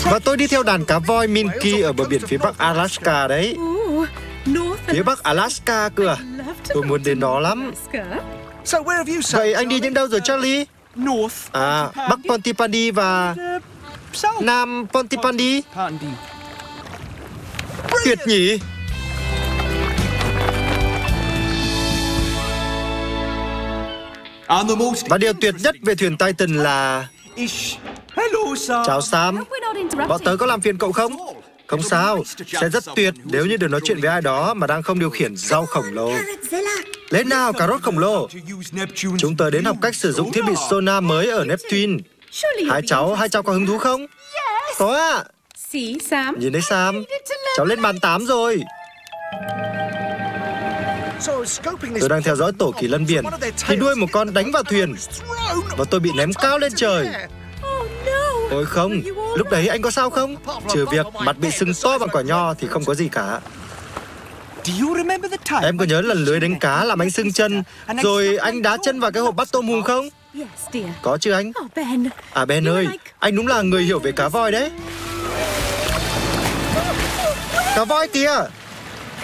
Và tôi đi theo đàn cá voi Minky ở bờ biển phía bắc Alaska đấy. Phía bắc Alaska cơ à? Tôi muốn đến đó lắm. Vậy anh đi những đâu rồi Charlie? À, Bắc Pontypandy và Nam Pontypandy. Tuyệt nhỉ? Và điều tuyệt nhất về thuyền Titan là... Chào Sam. Bọn tớ có làm phiền cậu không? Không sao, sẽ rất tuyệt nếu như được nói chuyện với ai đó mà đang không điều khiển rau khổng lồ. Lên nào, cà rốt khổng lồ. Chúng tớ đến học cách sử dụng thiết bị sonar mới ở Neptune. Hai cháu có hứng thú không? Có ạ. Nhìn thấy Sam, cháu lên bàn 8 rồi. Tôi đang theo dõi tổ kỳ lân biển thì đuôi một con đánh vào thuyền và tôi bị ném cao lên trời. Ôi không, lúc đấy anh có sao không? Trừ việc mặt bị sưng to bằng quả nho thì không có gì cả. Em có nhớ lần lưới đánh cá làm anh sưng chân rồi anh đá chân vào cái hộp bắt tôm hùm không? Có chứ anh. À Ben ơi, anh đúng là người hiểu về cá voi đấy. Cá voi kìa.